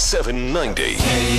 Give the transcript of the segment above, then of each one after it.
790.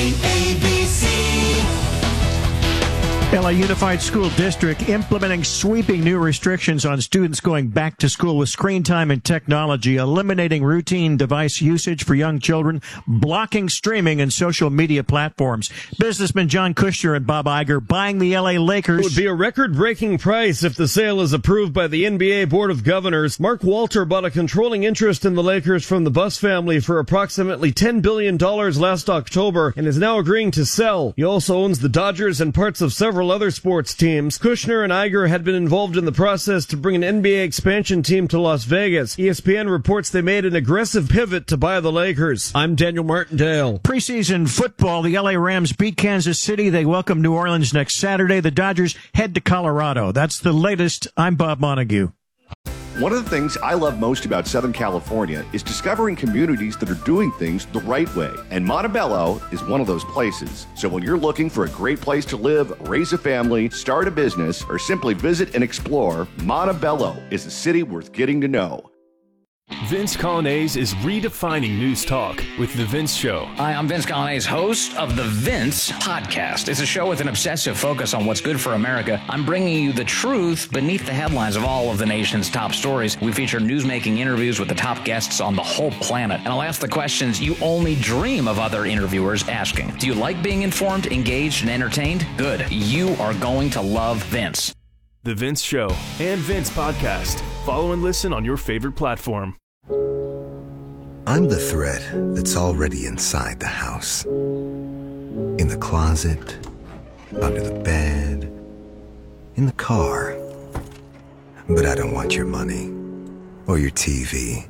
LA Unified School District implementing sweeping new restrictions on students going back to school with screen time and technology, eliminating routine device usage for young children, blocking streaming and social media platforms. Businessman John Kushner and Bob Iger buying the LA Lakers. It would be a record-breaking price if the sale is approved by the NBA Board of Governors. Mark Walter bought a controlling interest in the Lakers from the Buss family for approximately $10 billion last October and is now agreeing to sell. He also owns the Dodgers and parts of several other sports teams. Kushner and Iger had been involved in the process to bring an NBA expansion team to Las Vegas. ESPN reports they made an aggressive pivot to buy the Lakers. I'm Daniel Martindale. Preseason football, the LA Rams beat Kansas City. They welcome New Orleans next Saturday. The Dodgers head to Colorado. That's the latest. I'm Bob Montague. One of the things I love most about Southern California is discovering communities that are doing things the right way. And Montebello is one of those places. So when you're looking for a great place to live, raise a family, start a business, or simply visit and explore, Montebello is a city worth getting to know. Vince Coglianese is redefining news talk with The Vince Show. Hi, I'm Vince Coglianese, host of The Vince Podcast. It's a show with an obsessive focus on what's good for America. I'm bringing you the truth beneath the headlines of all of the nation's top stories. We feature newsmaking interviews with the top guests on the whole planet. And I'll ask the questions you only dream of other interviewers asking. Do you like being informed, engaged, and entertained? Good. You are going to love Vince. The Vince Show and Vince Podcast. Follow and listen on your favorite platform. I'm the threat that's already inside the house. In the closet, under the bed, in the car. But I don't want your money or your TV.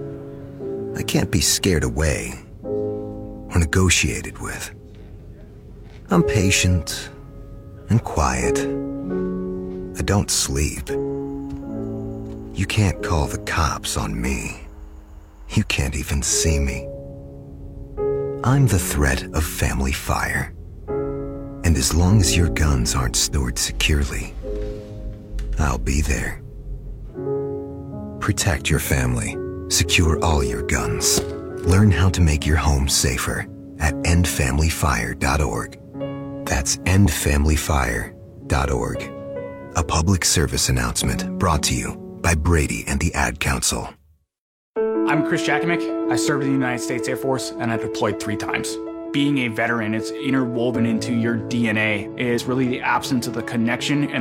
I can't be scared away or negotiated with. I'm patient and quiet. I don't sleep. You can't call the cops on me. You can't even see me. I'm the threat of family fire. And as long as your guns aren't stored securely, I'll be there. Protect your family. Secure all your guns. Learn how to make your home safer at endfamilyfire.org. That's endfamilyfire.org. A public service announcement brought to you by Brady and the Ad Council. I'm Chris Jakimick. I served in the United States Air Force and I deployed 3 times. Being a veteran, it's interwoven into your DNA. It is really the absence of the connection and